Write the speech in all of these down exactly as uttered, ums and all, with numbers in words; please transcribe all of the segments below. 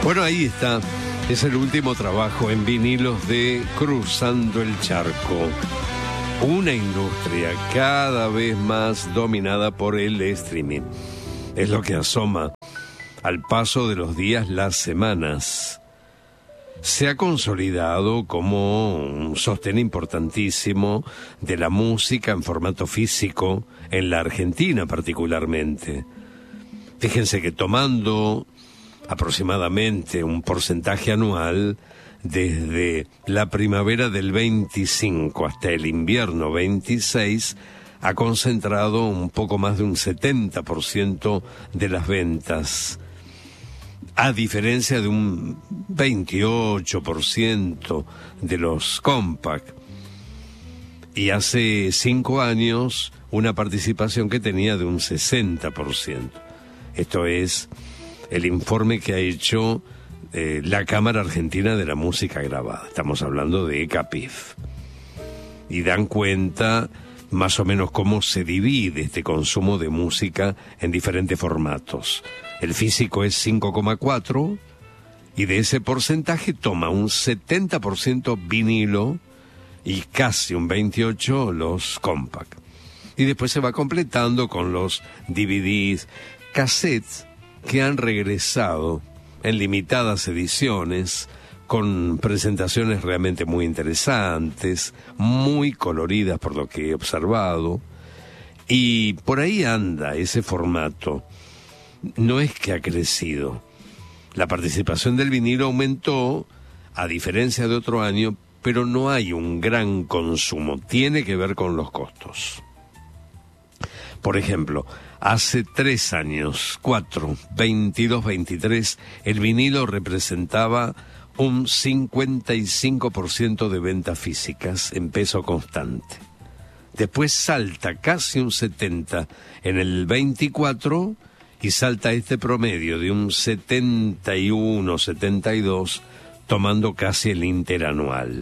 Bueno, ahí está. Es el último trabajo en vinilos de Cruzando el Charco. Una industria cada vez más dominada por el streaming. Es lo que asoma al paso de los días, las semanas. Se ha consolidado como un sostén importantísimo de la música en formato físico, en la Argentina particularmente. Fíjense que tomando aproximadamente un porcentaje anual, desde la primavera del veinticinco hasta el invierno veintiséis, ha concentrado un poco más de un setenta por ciento de las ventas, a diferencia de un veintiocho por ciento de los compact. Y hace cinco años, una participación que tenía de un sesenta por ciento. Esto es el informe que ha hecho eh, la Cámara Argentina de la Música Grabada. Estamos hablando de CAPIF. Y dan cuenta más o menos cómo se divide este consumo de música en diferentes formatos. El físico es cinco coma cuatro y de ese porcentaje toma un setenta por ciento vinilo y casi un veintiocho por ciento los compact. Y después se va completando con los D V Ds, cassettes que han regresado en limitadas ediciones con presentaciones realmente muy interesantes, muy coloridas por lo que he observado. Y por ahí anda ese formato. No es que ha crecido. La participación del vinilo aumentó, a diferencia de otro año, pero no hay un gran consumo. Tiene que ver con los costos. Por ejemplo, hace tres años, cuatro, veintidós, veintitrés, el vinilo representaba un cincuenta y cinco por ciento de ventas físicas en peso constante. Después salta casi un setenta por ciento en el veinticuatro y salta este promedio de un setenta y uno, setenta y dos, tomando casi el interanual.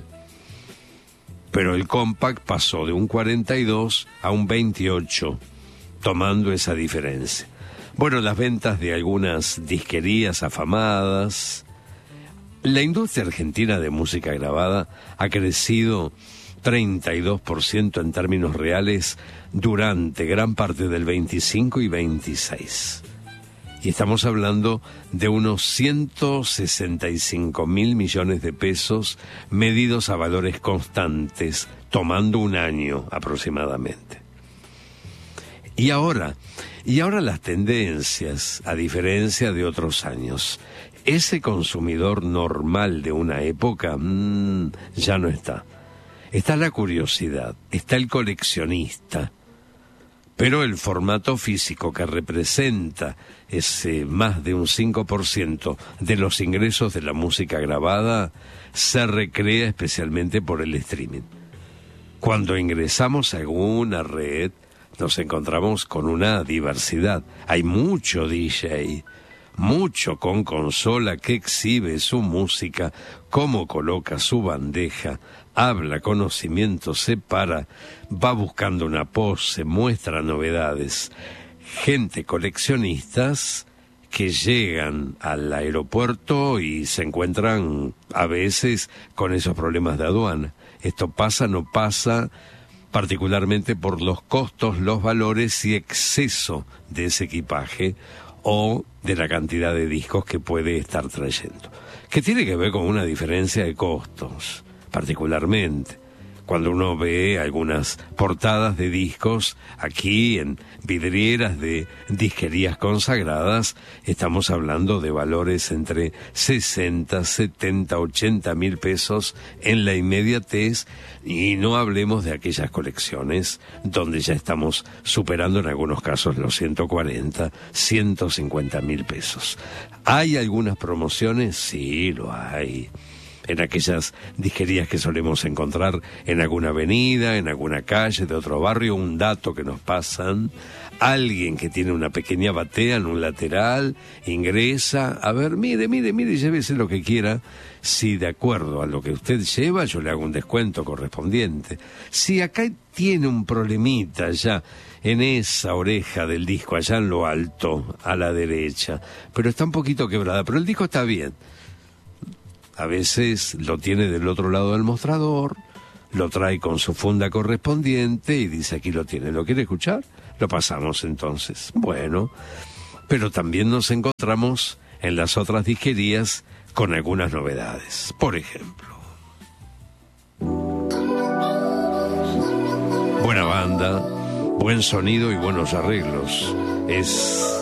Pero el compact pasó de un cuarenta y dos a un veintiocho, tomando esa diferencia. Bueno, las ventas de algunas disquerías afamadas. La industria argentina de música grabada ha crecido treinta y dos por ciento en términos reales durante gran parte del veinticinco y veintiséis. Y estamos hablando de unos ciento sesenta y cinco mil millones de pesos medidos a valores constantes, tomando un año aproximadamente. Y ahora, y ahora las tendencias, a diferencia de otros años. Ese consumidor normal de una época mmm, ya no está. Está la curiosidad, está el coleccionista, pero el formato físico que representa ese más de un cinco por ciento de los ingresos de la música grabada se recrea especialmente por el streaming. Cuando ingresamos a alguna red nos encontramos con una diversidad. Hay mucho D J, mucho con consola que exhibe su música, cómo coloca su bandeja, habla conocimiento, se para, va buscando una pose, muestra novedades. Gente coleccionistas que llegan al aeropuerto y se encuentran a veces con esos problemas de aduana. Esto pasa, no pasa, particularmente por los costos, los valores y exceso de ese equipaje o de la cantidad de discos que puede estar trayendo, que tiene que ver con una diferencia de costos, particularmente cuando uno ve algunas portadas de discos aquí en vidrieras de disquerías consagradas. Estamos hablando de valores entre sesenta, setenta, ochenta mil pesos en la inmediatez, y no hablemos de aquellas colecciones donde ya estamos superando en algunos casos los ciento cuarenta, ciento cincuenta mil pesos. ¿Hay algunas promociones? Sí, lo hay. en aquellas disquerías que solemos encontrar en alguna avenida, en alguna calle de otro barrio, un dato que nos pasan, alguien que tiene una pequeña batea en un lateral, ingresa, a ver, mire, mire, mire, llévese lo que quiera. Si de acuerdo a lo que usted lleva, yo le hago un descuento correspondiente. Si acá tiene un problemita ya en esa oreja del disco, allá en lo alto, a la derecha, pero está un poquito quebrada, pero el disco está bien. A veces lo tiene del otro lado del mostrador, lo trae con su funda correspondiente y dice, aquí lo tiene, ¿lo quiere escuchar? Lo pasamos entonces. Bueno, pero también nos encontramos en las otras disquerías con algunas novedades. Por ejemplo, buena banda, buen sonido y buenos arreglos. Es